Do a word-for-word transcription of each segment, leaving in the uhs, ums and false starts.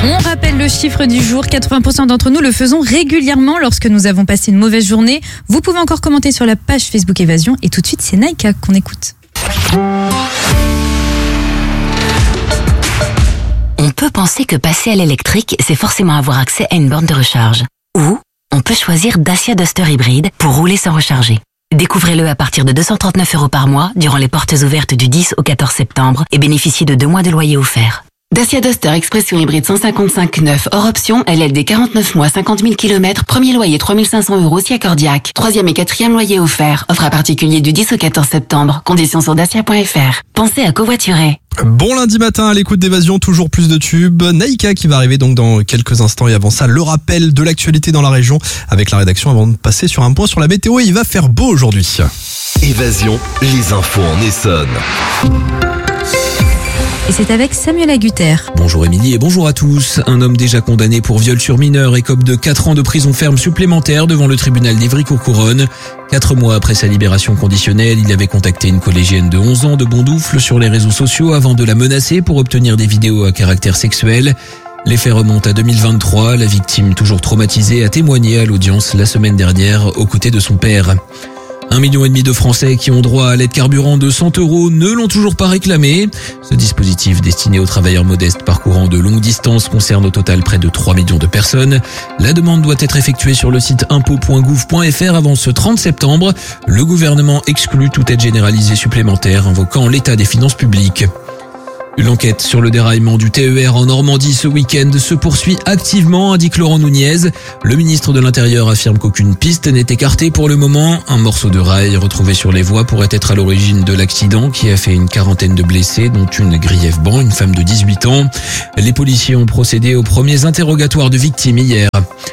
On rappelle le chiffre du jour, quatre-vingts pour cent d'entre nous le faisons régulièrement lorsque nous avons passé une mauvaise journée. Vous pouvez encore commenter sur la page Facebook Évasion et tout de suite c'est Naïka qu'on écoute. On peut penser que passer à l'électrique, c'est forcément avoir accès à une borne de recharge. Ou on peut choisir Dacia Duster hybride pour rouler sans recharger. Découvrez-le à partir de deux cent trente-neuf euros par mois durant les portes ouvertes du dix au quatorze septembre et bénéficiez de deux mois de loyer offert. Dacia Duster Expression hybride cent cinquante-cinq neuf hors option, L L D quarante-neuf mois, cinquante mille kilomètres, premier loyer trois mille cinq cents euros si accordiaque. Troisième et quatrième loyer offert. Offre à particulier du dix au quatorze septembre. Conditions sur dacia point f r. Pensez à covoiturer. Bon lundi matin à l'écoute d'Évasion, toujours plus de tubes. Naïka qui va arriver donc dans quelques instants et avant ça, le rappel de l'actualité dans la région avec la rédaction avant de passer sur un point sur la météo. Il va faire beau aujourd'hui. Évasion, les infos en Essonne. Et c'est avec Samuel Agutter. Bonjour Émilie et bonjour à tous. Un homme déjà condamné pour viol sur mineur écope de quatre ans de prison ferme supplémentaire devant le tribunal d'Ivry-Courcouronnes. Quatre mois après sa libération conditionnelle, il avait contacté une collégienne de onze ans de Bondoufle sur les réseaux sociaux avant de la menacer pour obtenir des vidéos à caractère sexuel. Les faits remontent à deux mille vingt-trois. La victime, toujours traumatisée, a témoigné à l'audience la semaine dernière aux côtés de son père. Un million et demi de Français qui ont droit à l'aide carburant de cent euros ne l'ont toujours pas réclamé. Ce dispositif destiné aux travailleurs modestes parcourant de longues distances concerne au total près de trois millions de personnes. La demande doit être effectuée sur le site impôt point gouv point f r avant ce trente septembre. Le gouvernement exclut toute aide généralisée supplémentaire, invoquant l'état des finances publiques. L'enquête sur le déraillement du T E R en Normandie ce week-end se poursuit activement, indique Laurent Nunez. Le ministre de l'Intérieur affirme qu'aucune piste n'est écartée pour le moment. Un morceau de rail retrouvé sur les voies pourrait être à l'origine de l'accident qui a fait une quarantaine de blessés, dont une grièvement, une femme de dix-huit ans. Les policiers ont procédé aux premiers interrogatoires de victimes hier.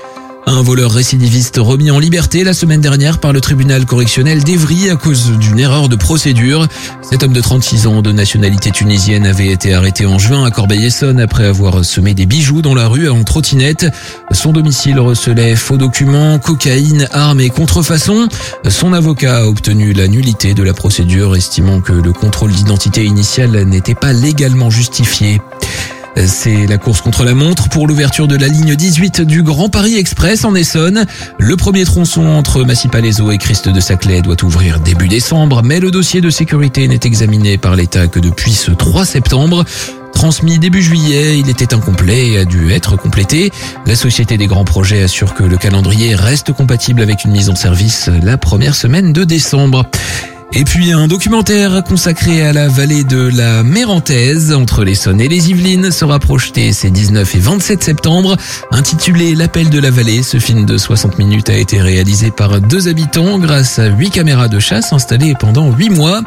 Un voleur récidiviste remis en liberté la semaine dernière par le tribunal correctionnel d'Évry à cause d'une erreur de procédure. Cet homme de trente-six ans de nationalité tunisienne avait été arrêté en juin à Corbeil-Essonnes après avoir semé des bijoux dans la rue en trottinette. Son domicile recelait faux documents, cocaïne, armes et contrefaçons. Son avocat a obtenu la nullité de la procédure, estimant que le contrôle d'identité initial n'était pas légalement justifié. C'est la course contre la montre pour l'ouverture de la ligne dix-huit du Grand Paris Express en Essonne. Le premier tronçon entre Massy-Palaiseau et Christ de Saclay doit ouvrir début décembre, mais le dossier de sécurité n'est examiné par l'État que depuis ce trois septembre. Transmis début juillet, il était incomplet et a dû être complété. La Société des Grands Projets assure que le calendrier reste compatible avec une mise en service la première semaine de décembre. Et puis un documentaire consacré à la vallée de la Mérantaise entre l'Essonne et les Yvelines sera projeté ces dix-neuf et vingt-sept septembre. Intitulé L'appel de la vallée, ce film de soixante minutes a été réalisé par deux habitants grâce à huit caméras de chasse installées pendant huit mois.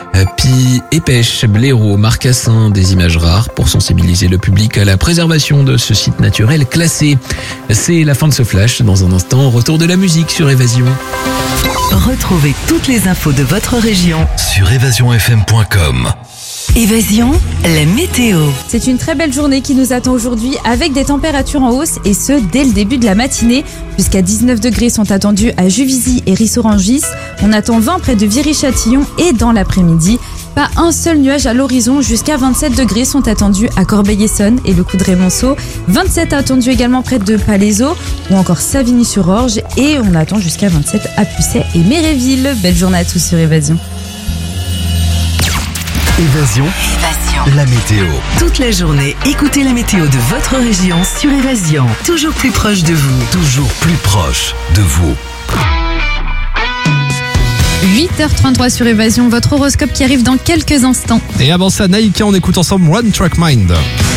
Pie, épêche, blaireau, marcassin, des images rares pour sensibiliser le public à la préservation de ce site naturel classé. C'est la fin de ce flash. Dans un instant, retour de la musique sur Évasion. Retrouvez toutes les infos de votre région Sur évasion f m point com. Évasion, la météo. C'est une très belle journée qui nous attend aujourd'hui avec des températures en hausse et ce dès le début de la matinée. Jusqu'à dix-neuf degrés sont attendus à Juvisy et Rissorangis. On attend vingt près de Viry-Châtillon et dans l'après-midi. Pas un seul nuage à l'horizon, jusqu'à vingt-sept degrés sont attendus à Corbeil-Essonnes et le Coudray-Monceau. vingt-sept attendus également près de Palaiseau ou encore Savigny-sur-Orge et on attend jusqu'à vingt-sept à Pucet et Méréville. Belle journée à tous sur Évasion. Évasion, Évasion. la météo. Toute la journée, écoutez la météo de votre région sur Évasion. Toujours plus proche de vous. Toujours plus proche de vous. huit heures trente-trois sur Évasion, votre horoscope qui arrive dans quelques instants. Et avant ça, Naïka, on écoute ensemble One Track Mind.